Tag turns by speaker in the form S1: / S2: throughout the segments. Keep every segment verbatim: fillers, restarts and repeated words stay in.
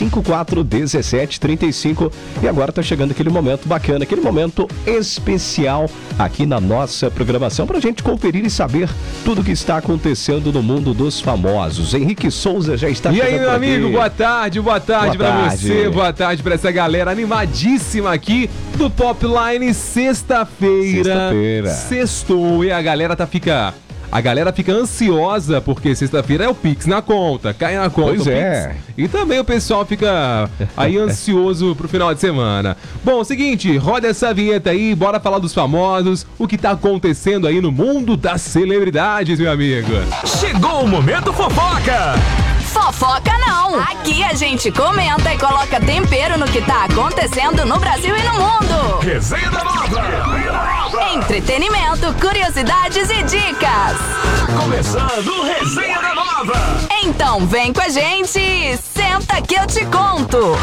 S1: cinco quatro um sete três cinco. E agora tá chegando aquele momento bacana, aquele momento especial aqui na nossa programação pra gente conferir e saber tudo que está acontecendo no mundo dos famosos. Henrique Souza já está
S2: e
S1: chegando.
S2: E aí, meu amigo, boa tarde, boa tarde boa pra tarde. você, boa tarde pra essa galera animadíssima aqui do Popline. Sexta-feira.
S1: Sexta-feira.
S2: Sextou e a galera tá fica... A galera fica ansiosa porque sexta-feira é o Pix na conta, cai na conta.
S1: Pois
S2: o
S1: é.
S2: Pix. E também o pessoal fica aí ansioso pro final de semana. Bom, seguinte, roda essa vinheta aí, bora falar dos famosos, o que tá acontecendo aí no mundo das celebridades, meu amigo.
S3: Chegou o Momento Fofoca!
S4: Fofoca não! Aqui a gente comenta e coloca tempero no que tá acontecendo no Brasil e no mundo.
S3: Resenha da Nova!
S4: Entretenimento, curiosidades e dicas.
S3: Começando o Resenha da Nova!
S4: Então vem com a gente e senta que eu te conto.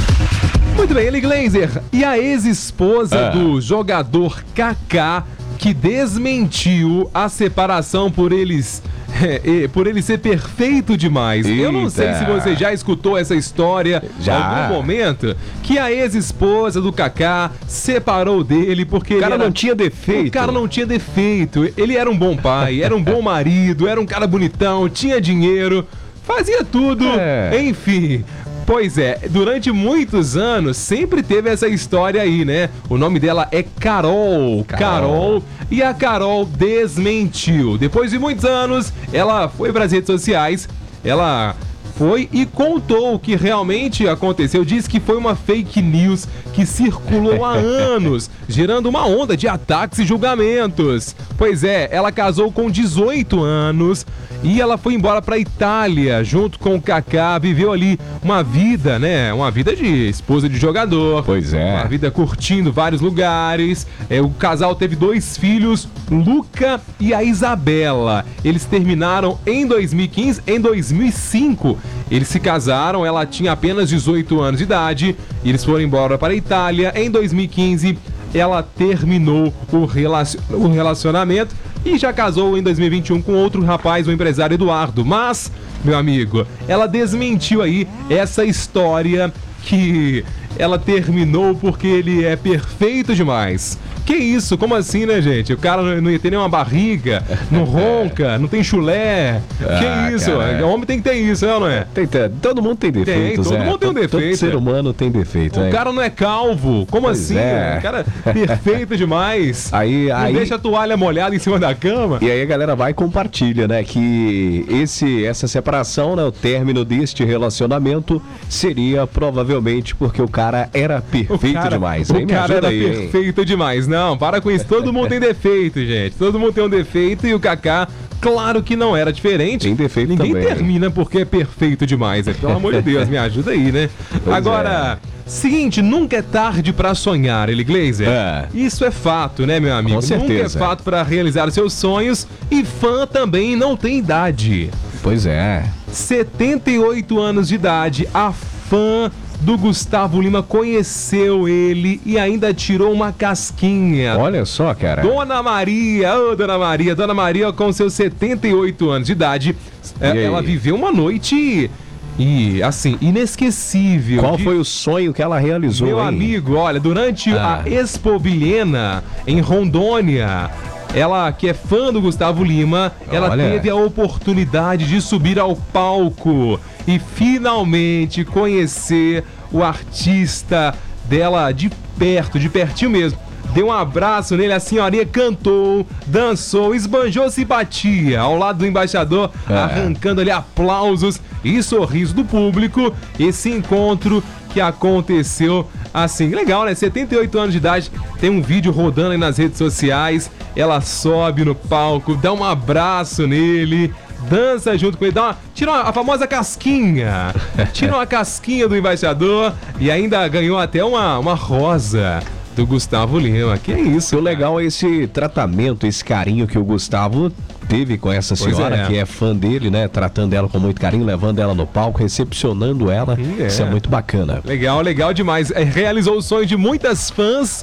S2: Muito bem, Eli Glazer. E a ex-esposa
S1: ah.
S2: do jogador Kaká, que desmentiu a separação por eles... É, por ele ser perfeito demais.
S1: Eita.
S2: Eu não sei se você já escutou essa história
S1: já.
S2: em algum momento, que a ex-esposa do Kaká separou dele porque
S1: o cara
S2: ele era...
S1: não tinha defeito.
S2: O cara não tinha defeito. Ele era um bom pai, era um bom marido, era um cara bonitão, tinha dinheiro, fazia tudo,
S1: é.
S2: enfim... Pois é, durante muitos anos sempre teve essa história aí, né? O nome dela é Carol. Carol. Carol. E a Carol desmentiu. Depois de muitos anos, ela foi para as redes sociais, ela foi e contou o que realmente aconteceu. Disse que foi uma fake news que circulou há anos, gerando uma onda de ataques e julgamentos. Pois é, ela casou com dezoito anos e ela foi embora pra Itália junto com o Kaká, viveu ali uma vida, né? Uma vida de esposa de jogador.
S1: Pois é.
S2: Uma vida curtindo vários lugares. É, o casal teve dois filhos, Luca e a Isabela. Eles terminaram em dois mil e quinze, em dois mil e cinco. Eles se casaram, ela tinha apenas dezoito anos de idade, e eles foram embora para a Itália. Em dois mil e quinze, ela terminou o, relacion... o relacionamento e já casou em dois mil e vinte e um com outro rapaz, o empresário Eduardo. Mas, meu amigo, ela desmentiu aí essa história que ela terminou porque ele é perfeito demais. Que isso? Como assim, né, gente? O cara não ia ter nenhuma barriga, não ronca, não tem chulé.
S1: Ah,
S2: que isso?
S1: cara.
S2: O homem tem que ter isso, não é?
S1: Tem, tem, todo mundo tem defeitos,
S2: Tem, todo
S1: é.
S2: mundo tem um defeito.
S1: Todo ser humano tem defeito,
S2: O
S1: é.
S2: cara não é calvo. Como
S1: Pois
S2: assim?
S1: é.
S2: O cara é perfeito demais.
S1: Aí,
S2: não
S1: aí...
S2: deixa a toalha molhada em cima da cama.
S1: E aí a galera vai e compartilha, né? Que esse, essa separação, né? O término deste relacionamento seria provavelmente porque o cara era perfeito
S2: cara,
S1: demais.
S2: O
S1: hein? Me
S2: cara
S1: ajuda
S2: era
S1: aí,
S2: perfeito
S1: hein?
S2: demais. Não, para com isso. Todo mundo tem defeito, gente. Todo mundo tem um defeito e o Kaká, claro que não era diferente.
S1: Tem defeito
S2: Ninguém
S1: também.
S2: termina porque é perfeito demais. É, pelo amor de Deus, me ajuda aí, né?
S1: Pois
S2: Agora...
S1: é.
S2: Seguinte, nunca é tarde pra sonhar, Eli Glazer.
S1: É.
S2: Isso é fato, né, meu amigo?
S1: Com certeza.
S2: Nunca é fato pra realizar os seus sonhos e fã também não tem idade.
S1: Pois é.
S2: setenta e oito anos de idade, a fã do Gustavo Lima conheceu ele e ainda tirou uma casquinha.
S1: Olha só, cara.
S2: Dona Maria, ô Dona Maria, Dona Maria com seus setenta e oito anos de idade, é, ela viveu uma noite... E, assim, inesquecível.
S1: Qual
S2: de...
S1: foi o sonho que ela realizou,
S2: Meu
S1: hein?
S2: amigo, olha, durante
S1: Ah.
S2: a Expo Vilhena, em Rondônia, ela, que é fã do Gustavo Lima, ela
S1: Olha.
S2: teve a oportunidade de subir ao palco e finalmente conhecer o artista dela de perto, de pertinho mesmo. Deu um abraço nele, a senhorinha cantou, dançou, esbanjou simpatia ao lado do embaixador,
S1: É.
S2: arrancando ali aplausos e sorriso do público. Esse encontro que aconteceu assim, legal, né? setenta e oito anos de idade, tem um vídeo rodando aí nas redes sociais, ela sobe no palco, dá um abraço nele, dança junto com ele, dá uma, tira uma, a famosa casquinha, tira uma casquinha do embaixador e ainda ganhou até uma, uma rosa do Gustavo Lima. Que é isso,
S1: O legal é esse tratamento, esse carinho que o Gustavo teve com essa
S2: Pois
S1: senhora,
S2: é.
S1: que é fã dele, né? Tratando ela com muito carinho, levando ela no palco, recepcionando ela.
S2: É.
S1: Isso é muito bacana.
S2: Legal, legal demais. É, realizou o sonho de muitas fãs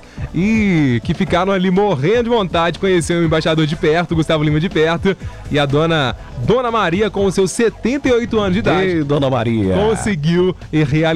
S2: e que ficaram ali morrendo de vontade de conhecer o embaixador de perto, o Gustavo Lima de perto, e a dona Dona Maria, com os seus setenta e oito anos de idade,
S1: Ei, Dona Maria.
S2: conseguiu e realizou